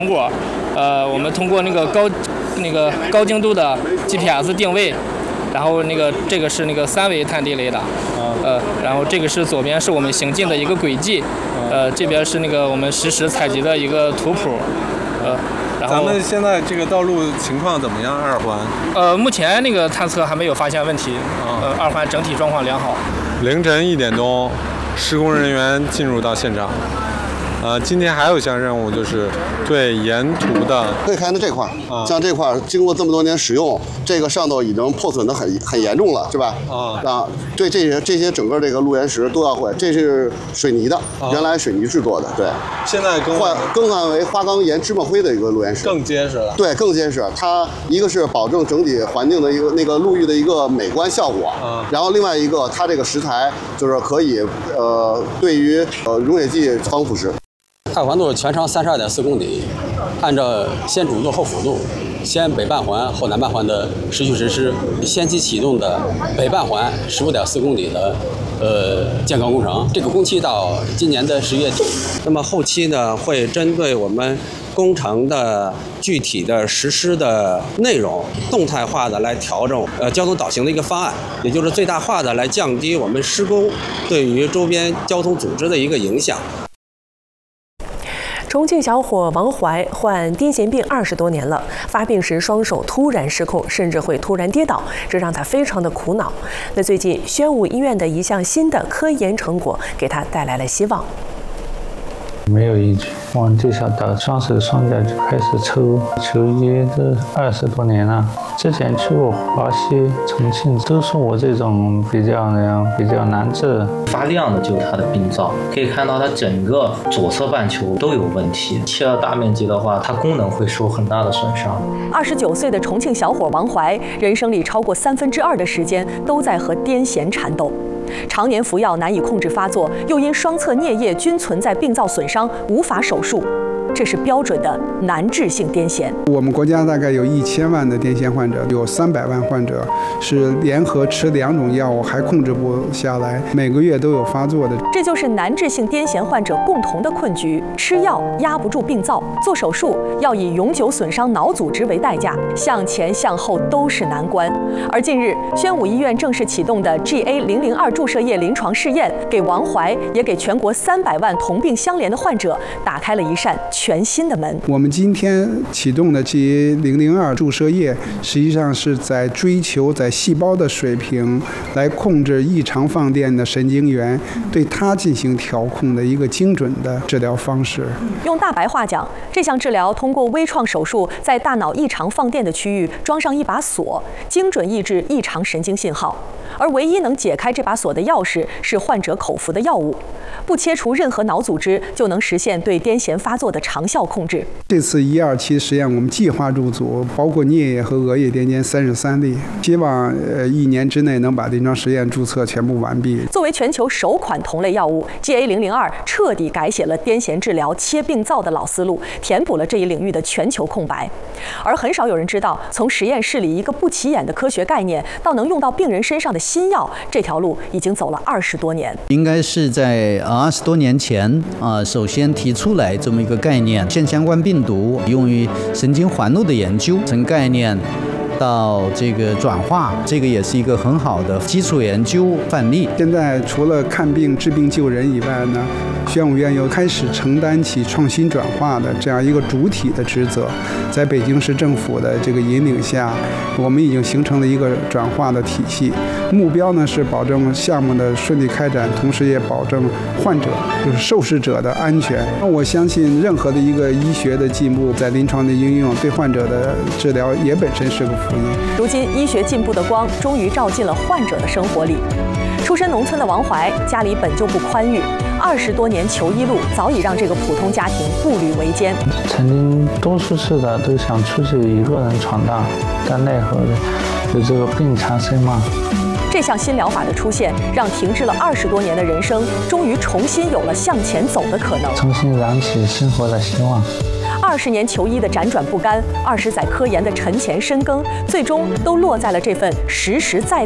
果，我们通过那个高精度的 GPS 定位，然后这个是3维探地雷达，然后这个是左边是我们行进的一个轨迹，这边是我们实时采集的一个图谱，然后咱们现在这个道路情况怎么样？二环？ 目前探测还没有发现问题，二环整体状况良好。 凌晨1点多，施工人员进入到现场。今天还有一项任务，就是对沿途的可以看到这块，像这块经过这么多年使用，这个上头已经破损的很严重了，是吧？对这些整个这个路岩石都要会，这是水泥的，原来水泥制作的，对。 现在更换为花岗岩芝麻灰的一个路岩石， 更结实了。 对，更结实。它一个是保证整体环境的一个陆域的一个美观效果，然后另外一个它这个石材就是可以对于溶解剂防腐蚀。 二环路全长32.4公里，按照先主路后辅路，先北半环后南半环的时序实施，先期启动的北半环15.4公里的建钢工程，这个工期到今年的10月底。那么后期呢，会针对我们工程的具体的实施的内容，动态化的来调整交通导行的一个方案，也就是最大化的来降低我们施工对于周边交通组织的一个影响。 重庆小伙王怀患癫痫病20多年了，发病时双手突然失控，甚至会突然跌倒，这让他非常的苦恼。那最近宣武医院的一项新的科研成果给他带来了希望。 没有依据，往这小到双手双脚就开始抽，求医这20多年了。之前去过华西、重庆，都说我这种比较难治。 发亮的就是它的病灶，可以看到它整个左侧半球都有问题。切了大面积的话，它功能会受很大的损伤。 29岁的重庆小伙王怀，人生里超过2/3的时间都在和癫痫缠斗。常年服药难以控制发作，又因双侧颞叶均存在病灶损伤，无法手术。这是标准的难治性癫痫。 我们国家大概有1000万的癫痫患者，有300万患者是联合吃2种药物还控制不下来，每个月都有发作的。 这就是难治性癫痫患者共同的困局：吃药压不住病灶，做手术要以永久损伤脑组织为代价，向前向后都是难关。而近日，宣武医院正式启动的 GA002注射液临床试验，给王怀也给全国300万同病相怜的患者打开了一扇全新的门。 我们今天启动的 GA002注射液，实际上是在追求在细胞的水平来控制异常放电的神经元，对它进行调控的一个精准的治疗方式。 用大白话讲，这项治疗通过微创手术，在大脑异常放电的区域装上一把锁，精准抑制异常神经信号。而唯一能解开这把锁的钥匙是患者口服的药物，不切除任何脑组织，就能实现对癫痫发作的长效控制。 这次1、2期实验，我们计划入组包括颞叶和额叶癫痫33例，希望1年之内能把临床实验注册全部完毕。 作为全球首款同类药物 ，GA002 彻底改写了癫痫治疗切病灶的老思路，填补了这一领域的全球空白。而很少有人知道，从实验室里一个不起眼的科学概念，到能用到病人身上的新药，这条路已经走了20多年。 应该是在20多年前首先提出来这么一个概念，腺相关病毒用于神经环路的研究，从概念到这个转化，这个也是一个很好的基础研究范例。 现在除了看病、治病、救人以外呢，宣武院又开始承担起创新转化的这样一个主体的职责。在北京市政府的这个引领下，我们已经形成了一个转化的体系。目标呢是保证项目的顺利开展，同时也保证患者就是受试者的安全。我相信任何的一个医学的进步，在临床的应用，对患者的治疗也本身是个福音。 如今，医学进步的光终于照进了患者的生活里。出身农村的王怀，家里本就不宽裕，20多年求医路早已让这个普通家庭步履维艰。 曾经多数次的都想出去一个人闯荡，但奈何有这个病缠身嘛。 这项新疗法的出现，让停滞了20多年的人生，终于重新有了向前走的可能， 重新燃起生活的希望。 20年求医的辗转不甘，20载科研的沉潜深耕，最终都落在了这份实实在